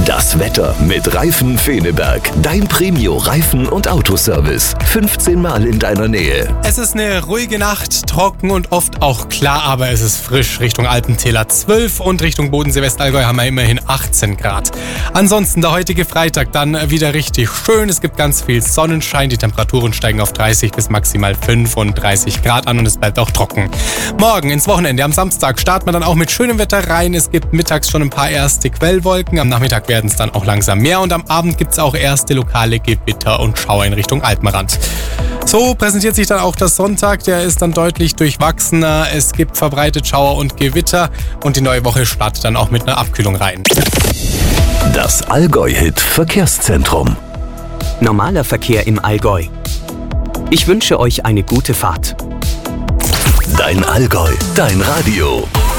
Das Wetter mit Reifen Feneberg. Dein Premio Reifen- und Autoservice. 15 Mal in deiner Nähe. Es ist eine ruhige Nacht, trocken und oft auch klar, aber es ist frisch. Richtung Alpentäler 12 und Richtung Bodensee-Westallgäu haben wir immerhin 18 Grad. Ansonsten der heutige Freitag dann wieder richtig schön. Es gibt ganz viel Sonnenschein. Die Temperaturen steigen auf 30 bis maximal 35 Grad an und es bleibt auch trocken. Morgen ins Wochenende, am Samstag, starten wir dann auch mit schönem Wetter rein. Es gibt mittags schon ein paar erste Quellwolken. Am Nachmittag werden es dann auch langsam mehr und am Abend gibt es auch erste lokale Gewitter und Schauer in Richtung Alpenrand. So präsentiert sich dann auch der Sonntag, der ist dann deutlich durchwachsener. Es gibt verbreitet Schauer und Gewitter und die neue Woche startet dann auch mit einer Abkühlung rein. Das Allgäu-Hit Verkehrszentrum. Normaler Verkehr im Allgäu. Ich wünsche euch eine gute Fahrt. Dein Allgäu, dein Radio.